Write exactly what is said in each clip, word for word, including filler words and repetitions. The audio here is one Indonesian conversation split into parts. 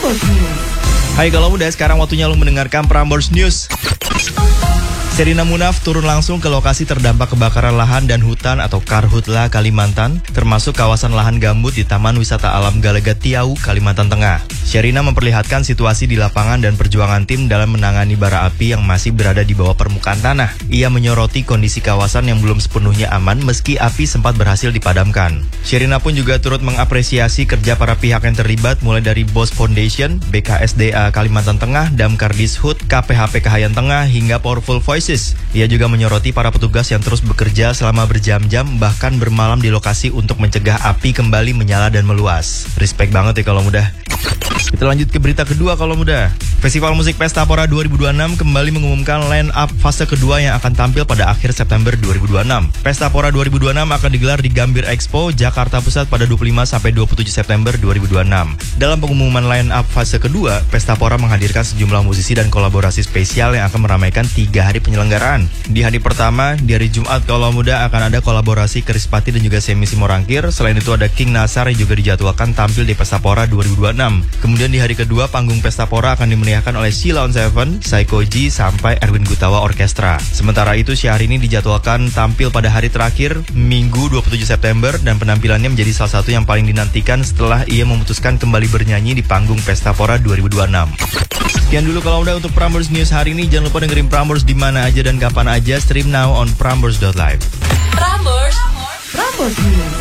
Prambors News. Hai kalau muda, sekarang waktunya lo mendengarkan Prambors News. Sherina Munaf turun langsung ke lokasi terdampak kebakaran lahan dan hutan atau Karhutla, Kalimantan, termasuk kawasan lahan gambut di Taman Wisata Alam Galagat Tiau, Kalimantan Tengah. Sherina memperlihatkan situasi di lapangan dan perjuangan tim dalam menangani bara api yang masih berada di bawah permukaan tanah. Ia menyoroti kondisi kawasan yang belum sepenuhnya aman meski api sempat berhasil dipadamkan. Sherina pun juga turut mengapresiasi kerja para pihak yang terlibat mulai dari Bos Foundation, B K S D A Kalimantan Tengah, Damkar Dishub, K P H P Kahayan Tengah, hingga Powerful Voices. Ia juga menyoroti para petugas yang terus bekerja selama berjam-jam bahkan bermalam di lokasi untuk mencegah api kembali menyala dan meluas. Respect banget ya kalau muda. Kita lanjut ke berita kedua kalau muda. Festival Musik Pesta Pora dua ribu dua puluh enam kembali mengumumkan line up fase kedua yang akan tampil pada akhir September dua ribu dua puluh enam. Pesta Pora dua ribu dua puluh enam akan digelar di Gambir Expo, Jakarta Pusat pada dua puluh lima sampai dua puluh tujuh September dua ribu dua puluh enam. Dalam pengumuman line up fase kedua, Pesta Pora menghadirkan sejumlah musisi dan kolaborasi spesial yang akan meramaikan tiga hari penyelenggaraan. Di hari pertama, di hari Jumat kalau muda akan ada kolaborasi Krispati dan juga Semi Simorangkir. Selain itu ada King Nasar yang juga dijadwalkan tampil di Pesta Pora dua ribu dua puluh enam. Kemudian di hari kedua, panggung Pesta Pora akan dimeriahkan oleh Sheila on Seven, Psycho G, sampai Erwin Gutawa Orkestra. Sementara itu, Syahrini dijadwalkan tampil pada hari terakhir, Minggu dua puluh tujuh September, dan penampilannya menjadi salah satu yang paling dinantikan setelah ia memutuskan kembali bernyanyi di panggung Pesta Pora dua ribu dua puluh enam. Sekian dulu kalau udah untuk Prambors News hari ini. Jangan lupa dengerin Prambors di mana aja dan kapan aja. Stream now on prambors dot live. Prambors, Prambors News.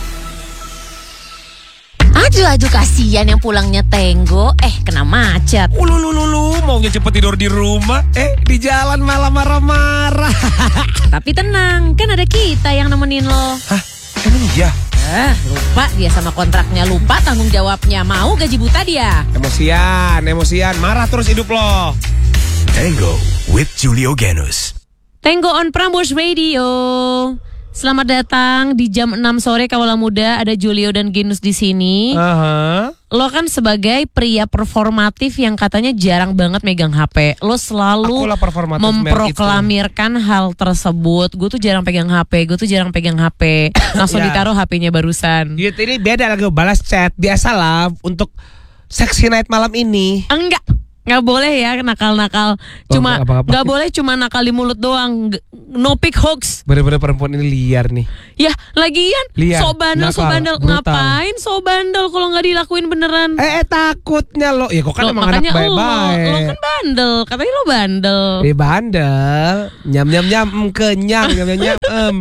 Aduh-aduh kasihan yang pulangnya tenggo, eh kena macet. Ululululu, maunya cepet tidur di rumah, eh di jalan malah marah-marah. Tapi tenang, kan ada kita yang nemenin lo. Hah? Emang iya? Eh, lupa dia sama kontraknya, lupa tanggung jawabnya. Mau gaji buta dia. Emosian, emosian, marah terus hidup lo. Tango with Julio Genus. Tango on Prambors Radio. Selamat datang di jam enam sore Kawula Muda. Ada Julio dan Genus di sini. Uh-huh. Lo kan sebagai pria performatif yang katanya jarang banget megang H P. Lo selalu memproklamirkan hal tersebut. Gue tuh jarang pegang H P, gue tuh jarang pegang H P. Langsung Ya. ditaruh H P-nya barusan. Gitu, ini beda lagi balas chat. Biasalah untuk sexy night malam ini. Enggak. Nggak boleh ya nakal-nakal. Cuma Oh, apa-apa. nggak boleh cuma nakal di mulut doang. G- No pick hoax. Bener-bener perempuan ini liar nih. Ya lagian Liar, so bandel, so nakal, bandel. brutal. Ngapain so bandel kalau nggak dilakuin beneran? Eh, eh takutnya lo. Ya kok kan Loh, emang anak makanya lo, baik-baik. lo kan bandel. Katanya lo bandel. Eh bandel. Nyam-nyam-nyam em, kenyang. Nyam-nyam-nyam em,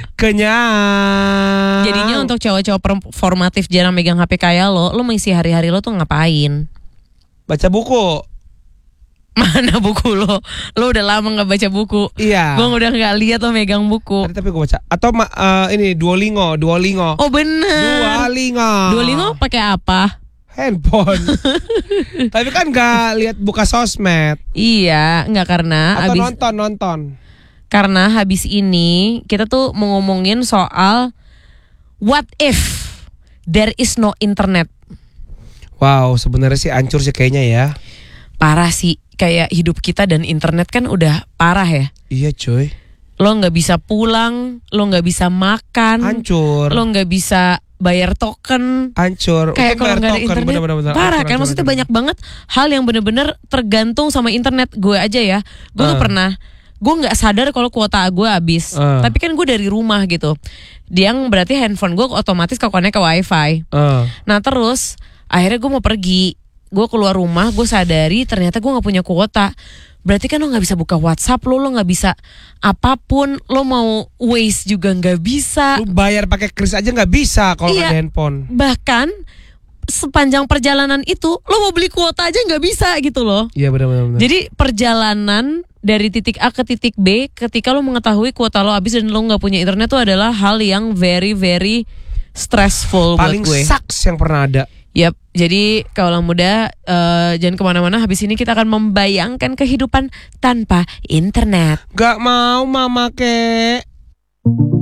kenyang. Jadinya untuk cowok-cowok performatif jarang megang H P kayak lo, lo mengisi hari-hari lo tuh ngapain? Baca buku. Mana buku lo? Lo udah lama nggak baca buku. Iya. Gue udah nggak lihat lo megang buku. Tadi tapi gue baca. Atau ma- eh, ini Duolingo, Duolingo. Oh bener. Duolingo. Duolingo pakai apa? Handphone. Tapi kan nggak lihat buka sosmed. Iya, nggak karena Atau abis nonton nonton. karena habis ini kita tuh mau ngomongin soal what if there is no internet. Wow, sebenarnya sih hancur sih kayaknya ya. Parah sih, kayak hidup kita dan internet kan udah parah ya. Iya cuy. Lo nggak bisa pulang, lo nggak bisa makan, Hancur. lo nggak bisa bayar token. Hancur. Kayak Untuk kalau bayar nggak ada token, internet, bener-bener. parah Hancur, kan? hancur, Maksudnya hancur. banyak banget hal yang bener-bener tergantung sama internet. Gue aja ya, gue tuh Uh. pernah, gue nggak sadar kalau kuota gue habis. Uh. Tapi kan gue dari rumah gitu. Dia yang berarti handphone gue otomatis ke-connect ke wifi. Uh. Nah terus akhirnya gue mau pergi, gue keluar rumah, gue sadari ternyata gue nggak punya kuota. Berarti kan lo nggak bisa buka WhatsApp lo, lo nggak bisa apapun, lo mau Waze juga nggak bisa. Lu bayar pakai kris aja nggak bisa kalau Iya. ada handphone. Bahkan sepanjang perjalanan itu lo mau beli kuota aja nggak bisa gitu loh. Iya benar-benar. Jadi perjalanan dari titik A ke titik B, ketika lo mengetahui kuota lo habis dan lo nggak punya internet tuh adalah hal yang very very stressful paling buat gue. sucks yang pernah ada. Yap, jadi kalau muda uh, jangan kemana-mana. Habis ini kita akan membayangkan kehidupan tanpa internet. Gak mau mama kek.